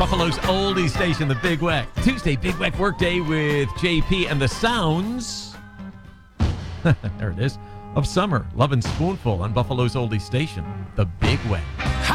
Buffalo's oldie station, The Big Weck. Tuesday, Big Weck Workday with JP and the sounds, there it is, of summer. Love and Spoonful on Buffalo's oldie station, The Big Weck.